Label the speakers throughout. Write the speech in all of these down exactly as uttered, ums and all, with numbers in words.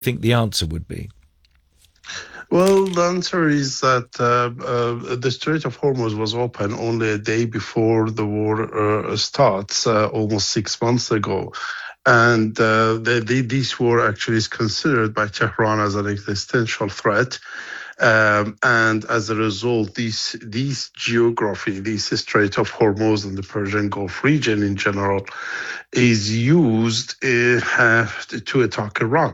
Speaker 1: think the answer would be?
Speaker 2: Well, the answer is that uh, uh, the Strait of Hormuz was open only a day before the war uh, starts, uh, almost six months ago. And uh, the, the, this war actually is considered by Tehran as an existential threat. Um, and as a result, this, this geography, this Strait of Hormuz and the Persian Gulf region in general, is used uh, to attack Iran.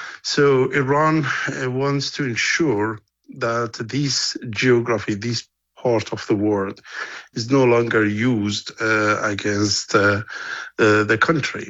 Speaker 2: So Iran uh, wants to ensure that this geography, this part of the world, is no longer used uh, against uh, uh, the country.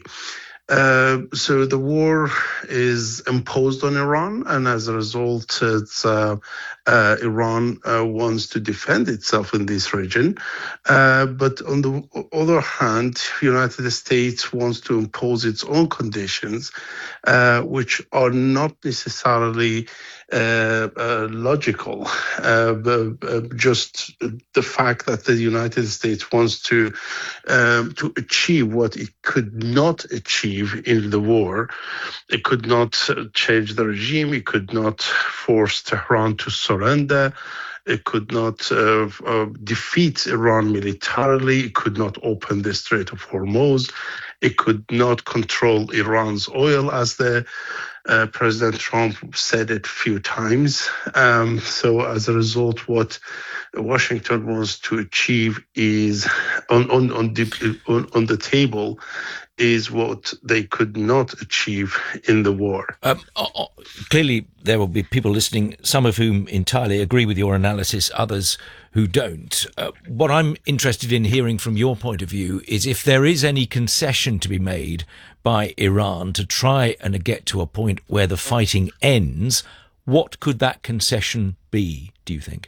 Speaker 2: Uh, so the war is imposed on Iran, and as a result, it's, uh, uh, Iran uh, wants to defend itself in this region. Uh, but on the other hand, the United States wants to impose its own conditions, uh, which are not necessarily uh, uh, logical. Uh, but, uh, just the fact that the United States wants to um, to achieve what it could not achieve in the war. It could not uh, change the regime. It could not force Tehran to surrender. It could not uh, uh, defeat Iran militarily. It could not open the Strait of Hormuz. It could not control Iran's oil, as the uh, President Trump said it a few times. Um, so as a result, what Washington wants to achieve is on on on the, on, on the table is what they could not achieve in the war.
Speaker 1: Um, clearly, there will be people listening, some of whom entirely agree with your analysis, others who don't. Uh, what I'm interested in hearing from your point of view is if there is any concession to be made by Iran to try and get to a point where the fighting ends, what could that concession be, do you think?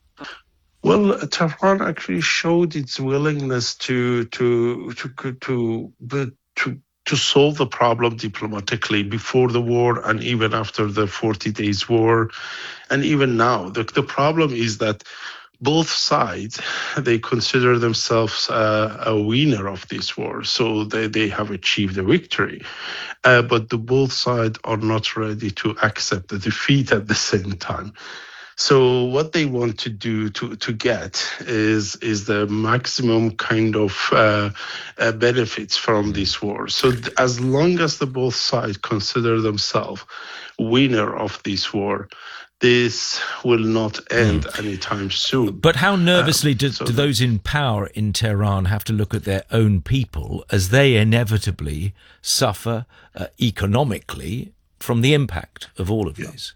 Speaker 2: Well, Tehran actually showed its willingness to to to to to to solve the problem diplomatically before the war and even after the forty days war, and even now. The the problem is that both sides, they consider themselves uh, a winner of this war, so they, they have achieved a victory. Uh, but the both sides are not ready to accept the defeat at the same time. So what they want to do to, to get is is the maximum kind of uh, uh, benefits from this war. So th- as long as the both sides consider themselves winner of this war, this will not end mm. anytime soon.
Speaker 1: But how nervously um, do, so do those in power in Tehran have to look at their own people as they inevitably suffer uh, economically from the impact of all of
Speaker 2: yeah.
Speaker 1: this?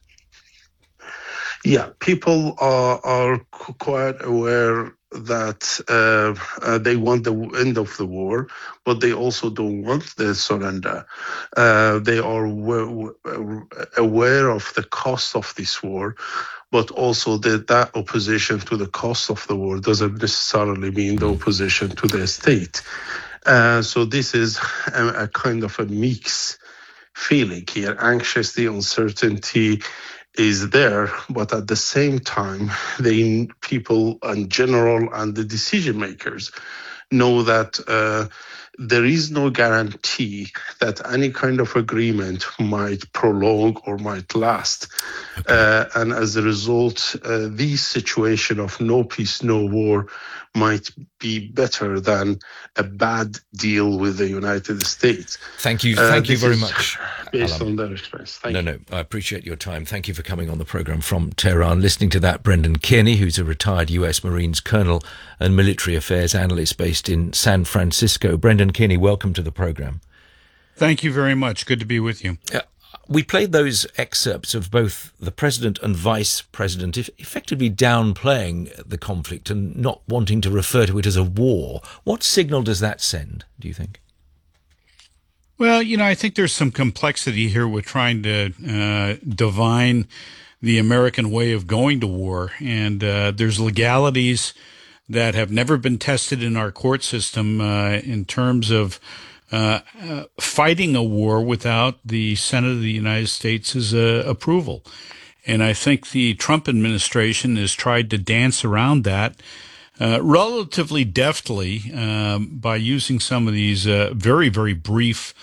Speaker 2: Yeah, people are, are quite aware that uh, uh, they want the end of the war, but they also don't want the surrender. Uh, they are w- w- aware of the cost of this war, but also that that opposition to the cost of the war doesn't necessarily mean the opposition to the state. Uh, so this is a, a kind of a mixed feeling here. Anxiously, uncertainty is there, but at the same time, the people in general and the decision makers know that uh, there is no guarantee that any kind of agreement might prolong or might last. Okay. Uh, and as a result, uh, this situation of no peace, no war might be better than a bad deal with the United States.
Speaker 1: Thank you. Thank uh, you very much.
Speaker 2: Based Alam. on their experience. Thank
Speaker 1: no,
Speaker 2: you.
Speaker 1: no, I appreciate your time. Thank you for coming on the programme from Tehran. Listening to that, Brendan Kearney, who's a retired U S Marines colonel and military affairs analyst based in San Francisco. Brendan Kearney, welcome to the programme.
Speaker 3: Thank you very much. Good to be with you.
Speaker 1: Uh, we played those excerpts of both the president and vice president effectively downplaying the conflict and not wanting to refer to it as a war. What signal does that send, do you think?
Speaker 3: Well, you know, I think there's some complexity here with trying to uh, divine the American way of going to war. And uh, there's legalities that have never been tested in our court system uh, in terms of uh, uh, fighting a war without the Senate of the United States' uh, approval. And I think the Trump administration has tried to dance around that uh, relatively deftly um, by using some of these uh, very, very brief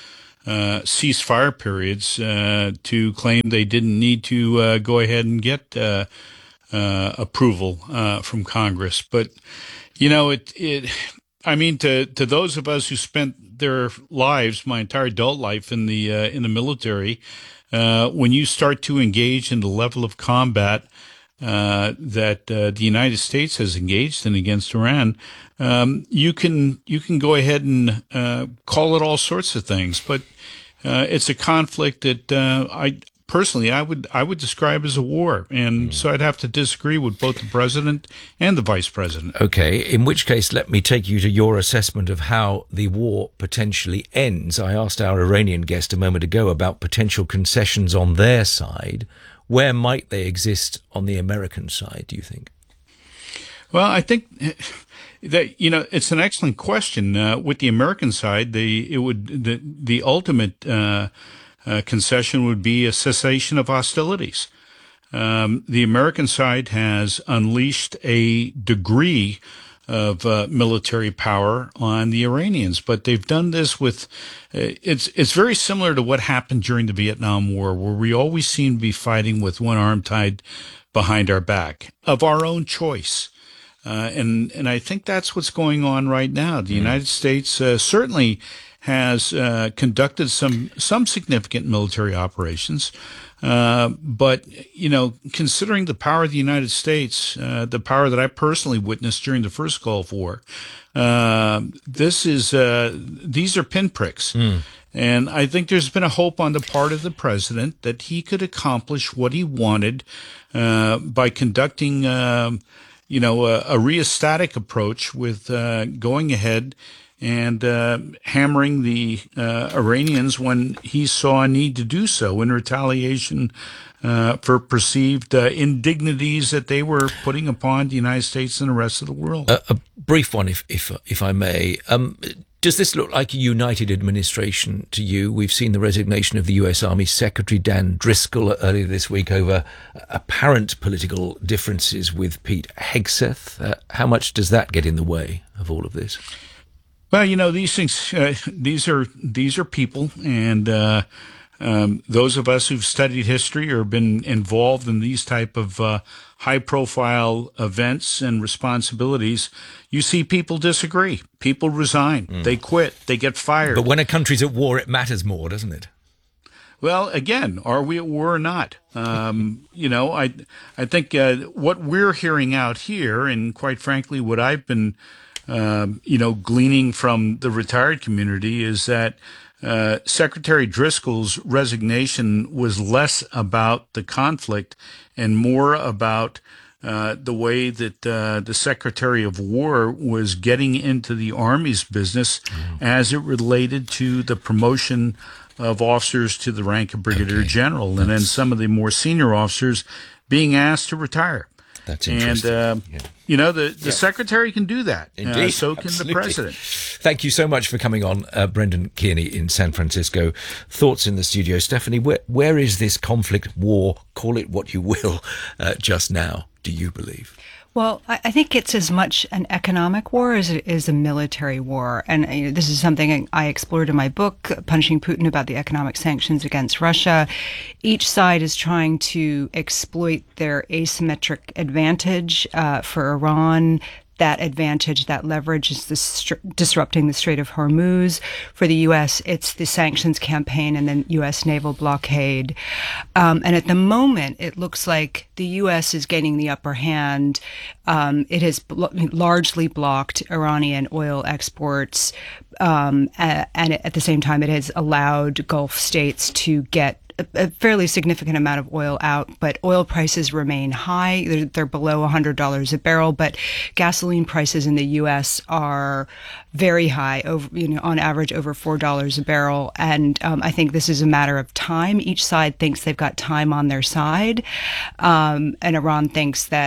Speaker 3: uh, ceasefire periods uh, to claim they didn't need to uh, go ahead and get uh, uh, approval uh, from Congress. But, you know, it, it, I mean, to, to those of us who spent their lives, my entire adult life in the, uh, in the military, uh, when you start to engage in the level of combat Uh, that uh, the United States has engaged in against Iran, um, you can you can go ahead and uh, call it all sorts of things, but uh, it's a conflict that uh, I personally I would I would describe as a war, and mm. so I'd have to disagree with both the president and the vice president.
Speaker 1: Okay, in which case, let me take you to your assessment of how the war potentially ends. I asked our Iranian guest a moment ago about potential concessions on their side. Where might they exist on the American side, do you think?
Speaker 3: Well, I think that, you know, it's an excellent question. Uh, with the American side, the it would the the ultimate uh, uh, concession would be a cessation of hostilities. Um, the American side has unleashed a degree of uh, military power on the Iranians, but they've done this with uh, it's it's very similar to what happened during the Vietnam War, where we always seem to be fighting with one arm tied behind our back of our own choice. Uh, and and I think that's what's going on right now. The mm. United States uh, certainly has uh, conducted some some significant military operations. Uh, but, you know, considering the power of the United States, uh, the power that I personally witnessed during the first Gulf War, uh, this is uh, these are pinpricks. Mm. And I think there's been a hope on the part of the president that he could accomplish what he wanted uh, by conducting, uh, you know, a, a rheostatic approach with uh, going ahead and uh, hammering the uh, Iranians when he saw a need to do so in retaliation uh, for perceived uh, indignities that they were putting upon the United States and the rest of the world.
Speaker 1: A, a brief one, if if if I may. Um, does this look like a united administration to you? We've seen the resignation of the U S Army Secretary Dan Driscoll earlier this week over apparent political differences with Pete Hegseth. Uh, how much does that get in the way of all of this?
Speaker 3: Well, you know, these things, uh, these are these are people, and uh, um, those of us who've studied history or been involved in these type of uh, high-profile events and responsibilities, you see people disagree. People resign. Mm. They quit. They get fired.
Speaker 1: But when a country's at war, it matters more, doesn't it?
Speaker 3: Well, again, are we at war or not? Um, you know, I I think uh, what we're hearing out here, and quite frankly, what I've been Um, you know, gleaning from the retired community is that uh, Secretary Driscoll's resignation was less about the conflict and more about uh, the way that uh, the Secretary of War was getting into the Army's business mm. as it related to the promotion of officers to the rank of Brigadier okay. General, and That's... then some of the more senior officers being asked to retire.
Speaker 1: That's interesting.
Speaker 3: And, uh, yeah. you know, the, the yeah. secretary can do that.
Speaker 1: Indeed.
Speaker 3: Uh, so can
Speaker 1: Absolutely.
Speaker 3: the president.
Speaker 1: Thank you so much for coming on, uh, Brendan Kearney in San Francisco. Thoughts in the studio. Stephanie, where, where is this conflict, war, call it what you will, uh, just now, do you believe?
Speaker 4: Well, I think it's as much an economic war as it is a military war. And you know, this is something I explored in my book, Punishing Putin, about the economic sanctions against Russia. Each side is trying to exploit their asymmetric advantage uh, for Iran. That advantage, that leverage is the st- disrupting the Strait of Hormuz. For the U S, it's the sanctions campaign and the U S naval blockade. Um, and at the moment, it looks like the U S is gaining the upper hand. Um, it has blo- largely blocked Iranian oil exports. Um, uh, and at the same time, it has allowed Gulf states to get a fairly significant amount of oil out, but oil prices remain high. They're, they're below one hundred dollars a barrel, but gasoline prices in the U S are very high, over, you know, on average over four dollars a barrel. And um, I think this is a matter of time. Each side thinks they've got time on their side, um, and Iran thinks that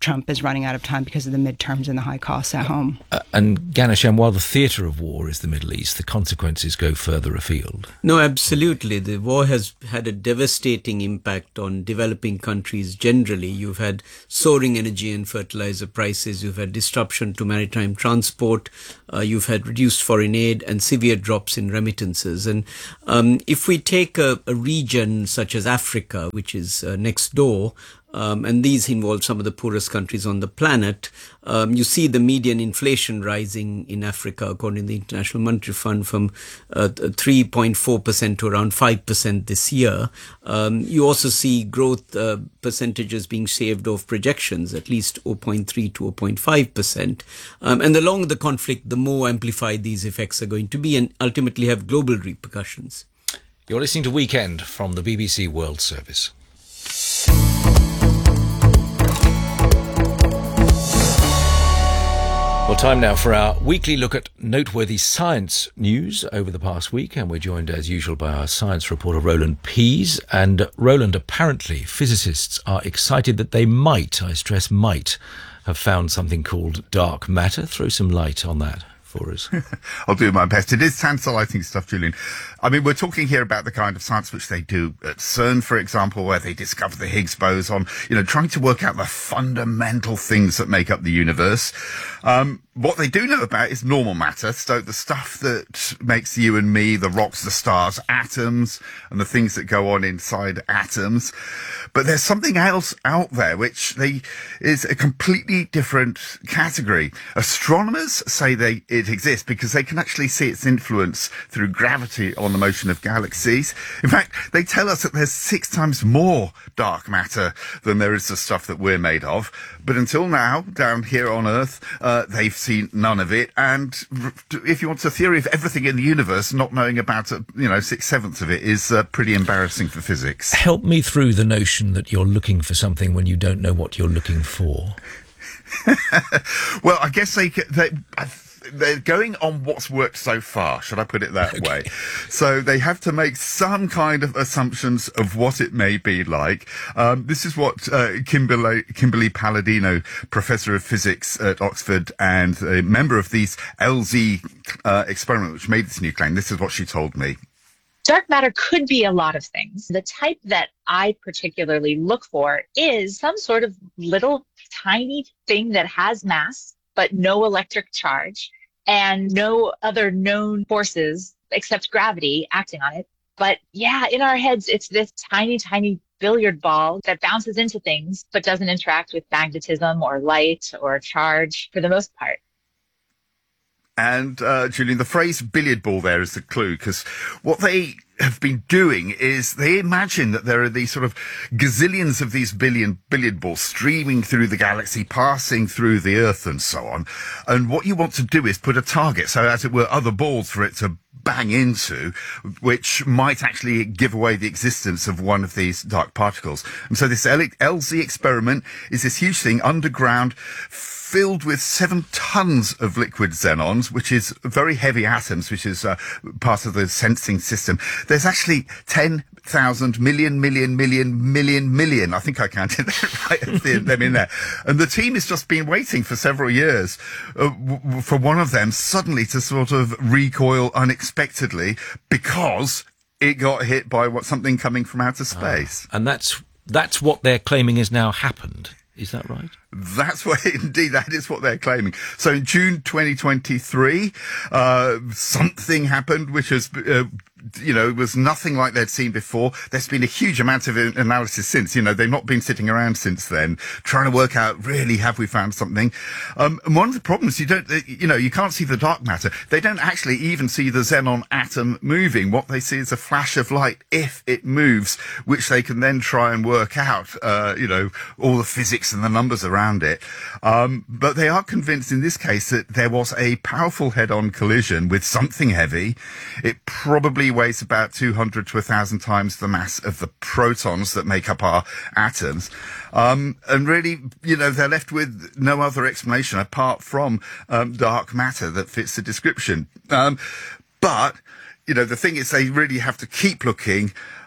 Speaker 4: Trump is running out of time because of the midterms and the high costs at home.
Speaker 1: Uh, and Ghaneshan, while the theatre of war is the Middle East, the consequences go further afield.
Speaker 5: No, absolutely. The war has had a devastating impact on developing countries generally. You've had soaring energy and fertilizer prices. You've had disruption to maritime transport. Uh, you've had reduced foreign aid and severe drops in remittances. And um, if we take a, a region such as Africa, which is uh, next door, Um, and these involve some of the poorest countries on the planet. Um, you see the median inflation rising in Africa, according to the International Monetary Fund, from uh, three point four percent to around five percent this year. Um, you also see growth uh, percentages being shaved off projections, at least zero point three to zero point five percent. Um, and the longer the conflict, the more amplified these effects are going to be and ultimately have global repercussions.
Speaker 1: You're listening to Weekend from the B B C World Service. Well, time now for our weekly look at noteworthy science news over the past week, and we're joined as usual by our science reporter Roland Pease. And Roland, apparently physicists are excited that they might, I stress might, have found something called dark matter. Throw some light on that for us.
Speaker 6: I'll do my best. It is tantalizing stuff, Julian. I mean, we're talking here about the kind of science which they do at CERN, for example, where they discover the Higgs boson, you know, trying to work out the fundamental things that make up the universe. Um, what they do know about is normal matter, so the stuff that makes you and me, the rocks, the stars, atoms, and the things that go on inside atoms. But there's something else out there which they is a completely different category. Astronomers say they it exists because they can actually see its influence through gravity on the motion of galaxies. In fact, they tell us that there's six times more dark matter than there is the stuff that we're made of. But until now, down here on Earth, uh, they've seen none of it. And if you want a theory of everything in the universe, not knowing about, uh, you know, six sevenths of it is uh, pretty embarrassing for physics.
Speaker 1: Help me through the notion that you're looking for something when you don't know what you're looking for.
Speaker 6: Well, I guess they, they they're going on what's worked so far, should I put it that okay. way? So they have to make some kind of assumptions of what it may be like. Um, this is what uh, Kimberly, Kimberly Palladino, professor of physics at Oxford and a member of these L Z uh, experiment, which made this new claim. This is what she told me.
Speaker 7: Dark matter could be a lot of things. The type that I particularly look for is some sort of little tiny thing that has mass, but no electric charge and no other known forces except gravity acting on it. But yeah, in our heads, it's this tiny, tiny billiard ball that bounces into things, but doesn't interact with magnetism or light or charge for the most part.
Speaker 6: And, uh, Julian, the phrase billiard ball there is the clue, because what they have been doing is they imagine that there are these sort of gazillions of these billion billiard balls streaming through the galaxy, passing through the Earth and so on. And what you want to do is put a target, so as it were, other balls for it to bang into, which might actually give away the existence of one of these dark particles. And so this L Z experiment is this huge thing underground, filled with seven tons of liquid xenons, which is very heavy atoms, which is uh, part of the sensing system. There's actually ten thousand million, million, million, million, million. I think I counted that right, them in there. And the team has just been waiting for several years uh, w- for one of them suddenly to sort of recoil unexpectedly because it got hit by what something coming from outer space.
Speaker 1: Ah, and that's that's what they're claiming has now happened. Is that right?
Speaker 6: That's what, indeed, that is what they're claiming. So in June twenty twenty-three, uh, something happened, which has, uh, you know, was nothing like they'd seen before. There's been a huge amount of analysis since, you know, they've not been sitting around since then, trying to work out, really, have we found something? Um, and one of the problems, you don't, you know, you can't see the dark matter. They don't actually even see the xenon atom moving. What they see is a flash of light if it moves, which they can then try and work out, uh, you know, all the physics and the numbers around it. Um, but they are convinced in this case that there was a powerful head-on collision with something heavy. It probably weighs about two hundred to one thousand times the mass of the protons that make up our atoms. Um, and really, you know, they're left with no other explanation apart from um, dark matter that fits the description. Um, but, you know, the thing is they really have to keep looking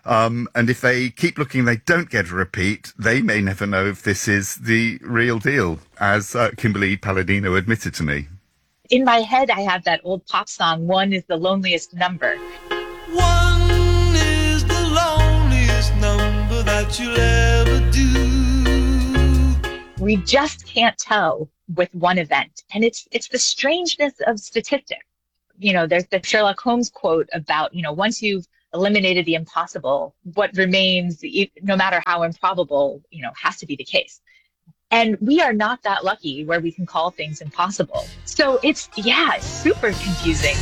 Speaker 6: Um, and if they keep looking and they don't get a repeat, they may never know if this is the real deal, as uh, Kimberly Palladino admitted to me.
Speaker 7: In my head, I have that old pop song, One is the Loneliest Number.
Speaker 8: One is the loneliest number that you'll ever do.
Speaker 7: We just can't tell with one event. And it's it's the strangeness of statistics. You know, there's the Sherlock Holmes quote about, you know, once you've eliminated the impossible, what remains, no matter how improbable, you know, has to be the case. And we are not that lucky where we can call things impossible. So it's, yeah, it's super confusing.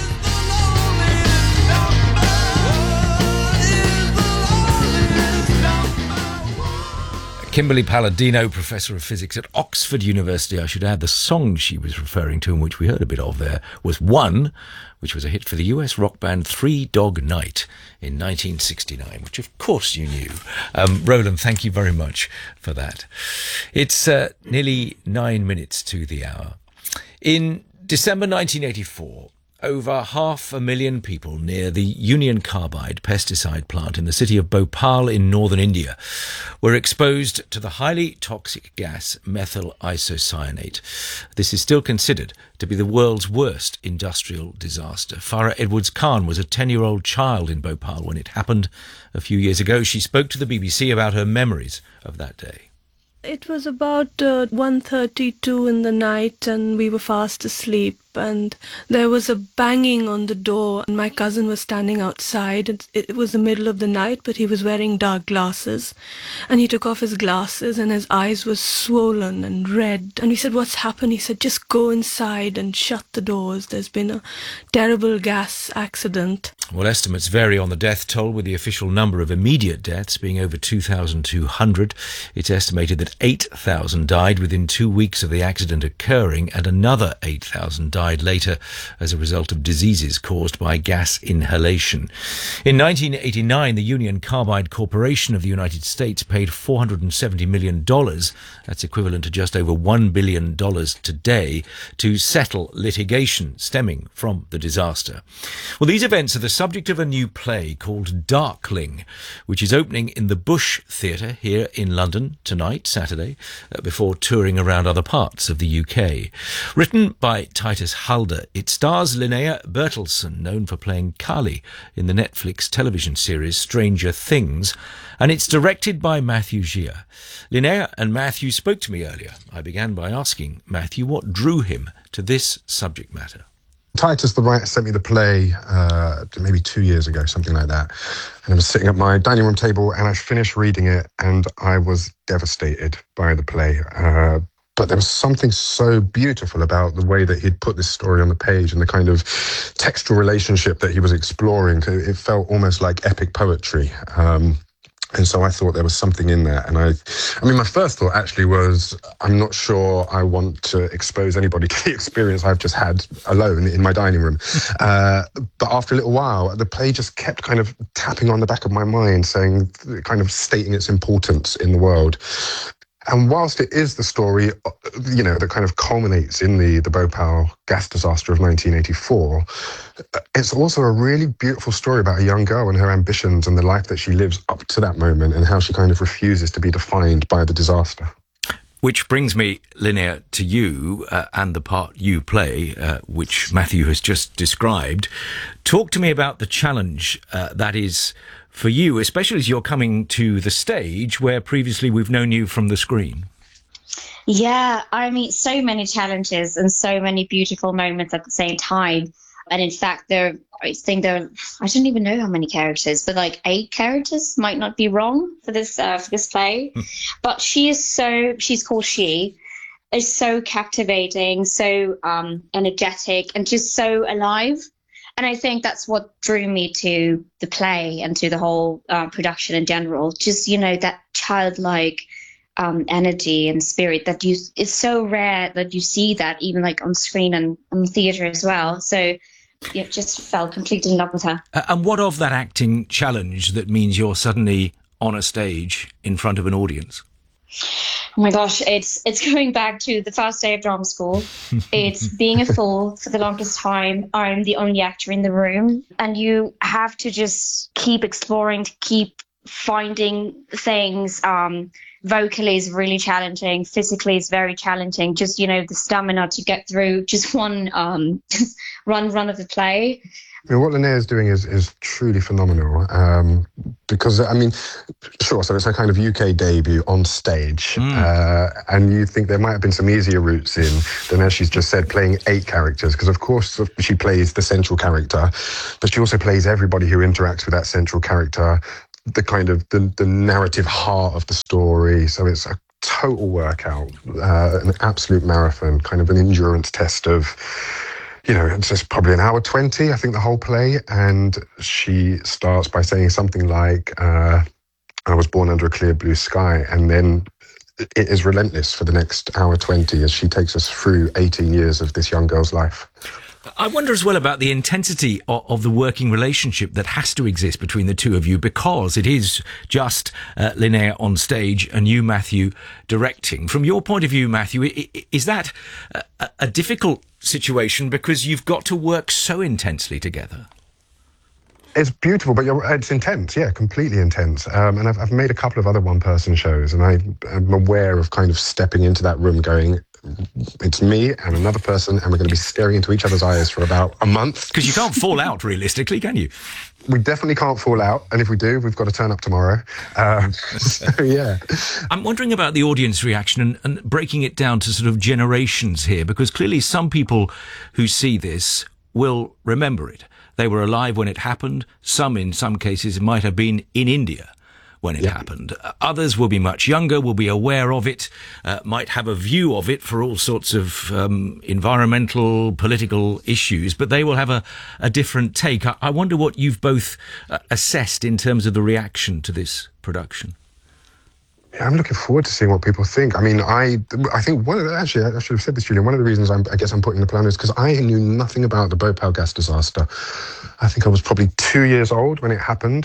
Speaker 1: Kimberly Palladino, Professor of Physics at Oxford University. I should add the song she was referring to, and which we heard a bit of there, was One, which was a hit for the U S rock band Three Dog Night in nineteen sixty-nine, which of course you knew. Um, Roland, thank you very much for that. It's uh, nearly nine minutes to the hour. In December nineteen eighty-four, over half a million people near the Union Carbide pesticide plant in the city of Bhopal in northern India were exposed to the highly toxic gas methyl isocyanate. This is still considered to be the world's worst industrial disaster. Farah Edwards Khan was a ten-year-old child in Bhopal when it happened a few years ago. She spoke to the B B C about her memories of that day.
Speaker 9: It was about uh, one thirty-two in the night, and we were fast asleep, and there was a banging on the door, and my cousin was standing outside. It, it was the middle of the night, but he was wearing dark glasses, and he took off his glasses, and his eyes were swollen and red. And we said, "What's happened?" He said, "Just go inside and shut the doors. There's been a terrible gas accident."
Speaker 1: Well, estimates vary on the death toll, with the official number of immediate deaths being over two thousand two hundred. It's estimated that eight thousand died within two weeks of the accident occurring, and another eight thousand died later as a result of diseases caused by gas inhalation. In nineteen eighty-nine, the Union Carbide Corporation of the United States paid four hundred seventy million dollars, that's equivalent to just over one billion dollars today, to settle litigation stemming from the disaster. Well, these events are the subject of a new play called Darkling, which is opening in the Bush Theatre here in London tonight, Saturday, uh, before touring around other parts of the U K. Written by Titus Halder, it stars Linnea Bertelsen, known for playing Kali in the Netflix television series Stranger Things, and it's directed by Matthew Gia. Linnea and Matthew spoke to me earlier. I began by asking Matthew what drew him to this subject matter.
Speaker 10: Titus, the writer, sent me the play uh, maybe two years ago, something like that. And I was sitting at my dining room table and I finished reading it and I was devastated by the play. Uh, but there was something so beautiful about the way that he'd put this story on the page and the kind of textual relationship that he was exploring. It felt almost like epic poetry. Um, And so I thought there was something in there. And I, I mean, my first thought actually was, I'm not sure I want to expose anybody to the experience I've just had alone in my dining room. Uh, but after a little while, the play just kept kind of tapping on the back of my mind, saying, kind of stating its importance in the world. And whilst it is the story, you know, that kind of culminates in the, the Bhopal gas disaster of nineteen eighty-four, it's also a really beautiful story about a young girl and her ambitions and the life that she lives up to that moment and how she kind of refuses to be defined by the disaster.
Speaker 1: Which brings me, Linnea, to you uh, and the part you play, uh, which Matthew has just described. Talk to me about the challenge uh, that is for you, especially as you're coming to the stage where previously we've known you from the screen.
Speaker 11: Yeah, I mean, so many challenges and so many beautiful moments at the same time. And in fact, there, I think there, I don't even know how many characters, but like eight characters might not be wrong for this uh, for this play. But she is so, she's called She, is so captivating, so um, energetic, and just so alive. And I think that's what drew me to the play and to the whole uh, production in general. Just, you know, that childlike um, energy and spirit that you is so rare that you see that even like on screen and on theatre as well. So yeah, just fell completely in love with her.
Speaker 1: Uh, and what of that acting challenge that means you're suddenly on a stage in front of an audience?
Speaker 11: Oh my gosh, it's it's going back to the first day of drama school. It's being a fool for the longest time. I'm the only actor in the room, and you have to just keep exploring, to keep finding things. Um, vocally is really challenging. Physically is very challenging. Just, you know, the stamina to get through just one um, run run of the play.
Speaker 10: I mean, what Linnea is doing is, is truly phenomenal um, because, I mean, sure, so it's her kind of U K debut on stage mm. uh, and you think there might have been some easier routes in than, as she's just said, playing eight characters because, of course, she plays the central character, but she also plays everybody who interacts with that central character, the kind of the, the narrative heart of the story. So it's a total workout, uh, an absolute marathon, kind of an endurance test of... You know, it's just probably an hour twenty, I think, the whole play. And she starts by saying something like, uh, I was born under a clear blue sky. And then it is relentless for the next hour twenty as she takes us through eighteen years of this young girl's life.
Speaker 1: I wonder as well about the intensity of, of the working relationship that has to exist between the two of you, because it is just uh, Linnea on stage and you, Matthew, directing. From your point of view, Matthew, is that a, a difficult situation because you've got to work so intensely together?
Speaker 10: It's beautiful, but you're, it's intense, yeah, completely intense. Um, and I've, I've made a couple of other one-person shows, and I, I'm aware of kind of stepping into that room going, it's me and another person, and we're going to be staring into each other's eyes for about a month.
Speaker 1: Because you can't fall out, realistically, can you?
Speaker 10: We definitely can't fall out, and if we do, we've got to turn up tomorrow. Um, so, yeah.
Speaker 1: I'm wondering about the audience reaction and, and breaking it down to sort of generations here, because clearly some people who see this will remember it. They were alive when it happened. Some, in some cases, might have been in India when it yep. happened. Others will be much younger, will be aware of it, uh, might have a view of it for all sorts of um, environmental, political issues, but they will have a, a different take. I, I wonder what you've both uh, assessed in terms of the reaction to this production.
Speaker 10: Yeah, I'm looking forward to seeing what people think. I mean, I I think one of the, actually, I should have said this, Julian, one of the reasons I'm, I guess I'm putting the plan is because I knew nothing about the Bhopal gas disaster. I think I was probably two years old when it happened.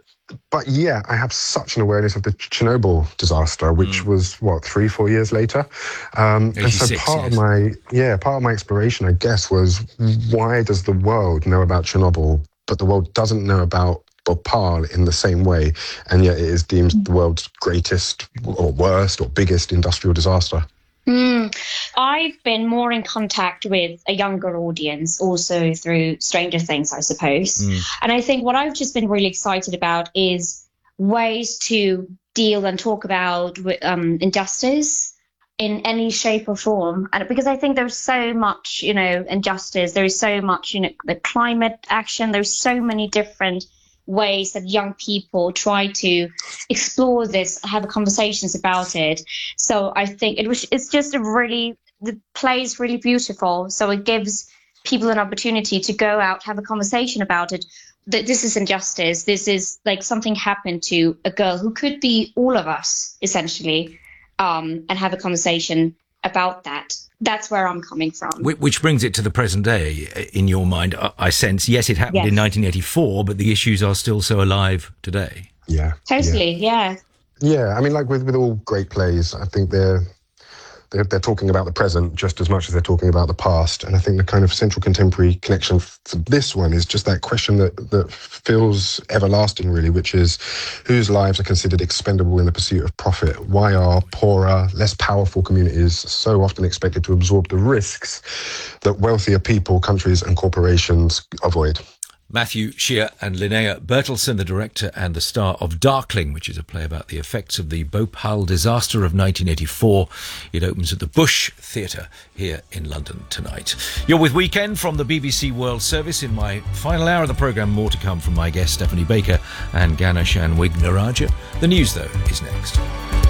Speaker 10: But yeah, I have such an awareness of the Chernobyl disaster, which mm. was, what, three, four years later? Um, and so part years. of my, yeah, part of my exploration, I guess, was why does the world know about Chernobyl, but the world doesn't know about Bhopal in the same way, and yet it is deemed the world's greatest or worst or biggest industrial disaster?
Speaker 11: Mm. I've been more in contact with a younger audience also through Stranger Things, I suppose. Mm. And I think what I've just been really excited about is ways to deal and talk about um, injustice in any shape or form. And because I think there's so much, you know, injustice, there is so much, you know, the climate action, there's so many different ways that young people try to explore this, have conversations about it. So I think it was, it's just a really, the play is really beautiful. So it gives people an opportunity to go out, have a conversation about it. That this is injustice. This is like something happened to a girl who could be all of us, essentially, um, and have a conversation about that. That's where I'm coming from.
Speaker 1: Which brings it to the present day, in your mind, I sense. Yes, it happened yes. in nineteen eighty-four, but the issues are still so alive today.
Speaker 10: Yeah.
Speaker 11: Totally, yeah.
Speaker 10: Yeah, yeah. I mean, like with, with all great plays, I think they're, they're they're talking about the present just as much as they're talking about the past. And I think the kind of central contemporary connection for this one is just that question that, that feels everlasting, really, which is whose lives are considered expendable in the pursuit of profit? Why are poorer, less powerful communities so often expected to absorb the risks that wealthier people, countries and corporations avoid?
Speaker 1: Matthew Shear and Linnea Bertelsen, the director and the star of Darkling, which is a play about the effects of the Bhopal disaster of nineteen eighty-four. It opens at the Bush Theatre here in London tonight. You're with Weekend from the B B C World Service. In my final hour of the programme, more to come from my guests Stephanie Baker and Ganeshan Wignaraja. The news, though, is next.